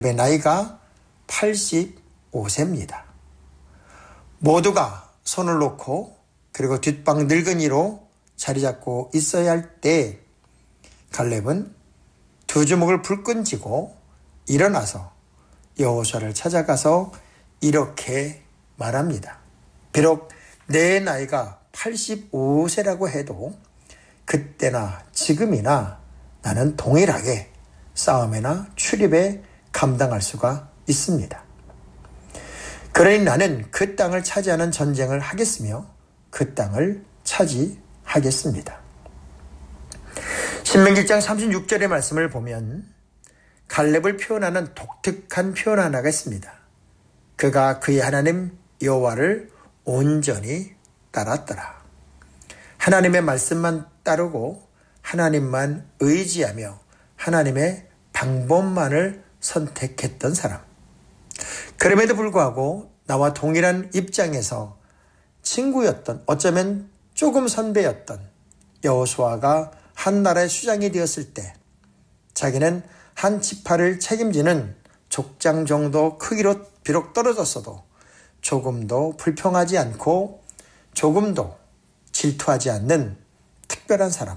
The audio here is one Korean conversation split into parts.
나이가 85세입니다. 모두가 손을 놓고 그리고 뒷방 늙은이로 자리 잡고 있어야 할 때 갈렙은 두 주먹을 불끈 쥐고 일어나서 여호수아를 찾아가서 이렇게 말합니다. 비록 내 나이가 85세라고 해도 그때나 지금이나 나는 동일하게 싸움이나 출입에 감당할 수가 있습니다. 그러니 나는 그 땅을 차지하는 전쟁을 하겠으며 그 땅을 차지하겠습니다. 신명기 1장 36절의 말씀을 보면 갈렙을 표현하는 독특한 표현 하나가 있습니다. 그가 그의 하나님 여호와를 온전히 따랐더라. 하나님의 말씀만 따르고 하나님만 의지하며 하나님의 방법만을 선택했던 사람. 그럼에도 불구하고 나와 동일한 입장에서 친구였던, 어쩌면 조금 선배였던 여호수아가 한 나라의 수장이 되었을 때 자기는 한 지파를 책임지는 족장 정도 크기로 비록 떨어졌어도 조금도 불평하지 않고 조금도 질투하지 않는 특별한 사람.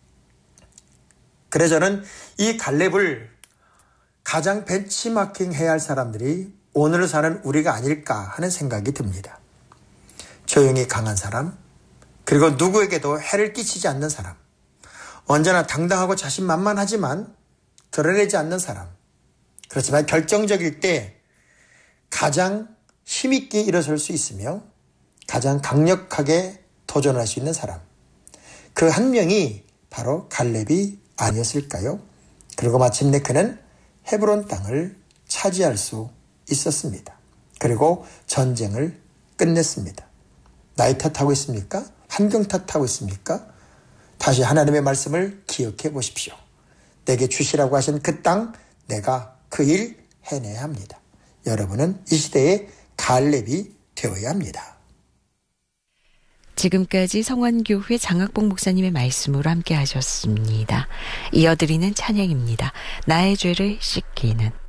그래서 저는 이 갈렙을 가장 벤치마킹해야 할 사람들이 오늘을 사는 우리가 아닐까 하는 생각이 듭니다. 조용히 강한 사람, 그리고 누구에게도 해를 끼치지 않는 사람, 언제나 당당하고 자신만만하지만 드러내지 않는 사람, 그렇지만 결정적일 때 가장 힘있게 일어설 수 있으며 가장 강력하게 도전할 수 있는 사람, 그 한 명이 바로 갈렙이 아니었을까요? 그리고 마침내 그는 헤브론 땅을 차지할 수 있었습니다. 그리고 전쟁을 끝냈습니다. 나이 탓하고 있습니까? 환경 탓하고 있습니까? 다시 하나님의 말씀을 기억해 보십시오. 내게 주시라고 하신 그 땅, 내가 그 일 해내야 합니다. 여러분은 이 시대의 갈렙이 되어야 합니다. 지금까지 성환교회 장학봉 목사님의 말씀으로 함께 하셨습니다. 이어드리는 찬양입니다. 나의 죄를 씻기는.